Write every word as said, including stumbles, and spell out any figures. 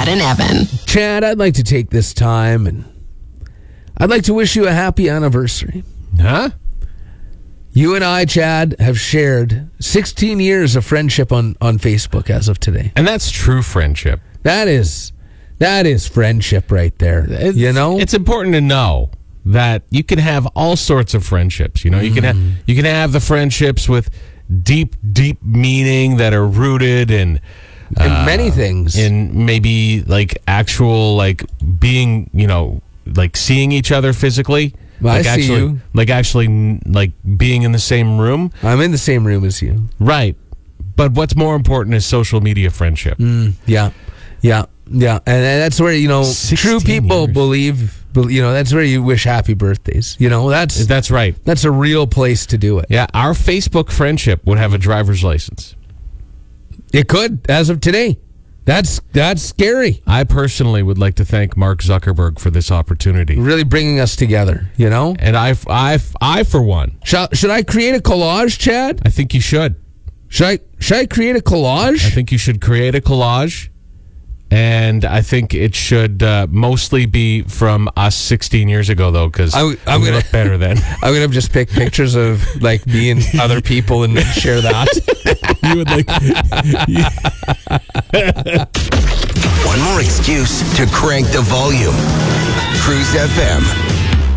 Chad and Evan. Chad, I'd like to take this time and I'd like to wish you a happy anniversary. Huh? You and I, Chad, have shared sixteen years of friendship on, on Facebook as of today. And that's true friendship. That is, that is friendship right there. It's, you know? It's important to know that you can have all sorts of friendships. You know, you can have, you can have the friendships with deep, deep meaning that are rooted in in uh, many things. In maybe like actual like being, you know, like seeing each other physically. Well, like I see actually, you. Like actually, like being in the same room. I'm in the same room as you. Right. But what's more important is social media friendship. Mm, yeah, yeah, yeah. And, and that's where, you know, true people years. believe, bel- you know, that's where you wish happy birthdays. You know, that's That's right. that's a real place to do it. Yeah, our Facebook friendship would have a driver's license. It could, as of today. That's that's scary. I personally would like to thank Mark Zuckerberg for this opportunity. Really bringing us together, you know? And I, I, I for one, Shall, should I create a collage, Chad? I think you should. Should I should I create a collage? I think you should create a collage. And I think it should uh, mostly be from us sixteen years ago, though, because I- I'm we gonna- look better then. I'm gonna just pick pictures of like me and other people and share that. You would like. One more excuse to crank the volume. Cruise F M.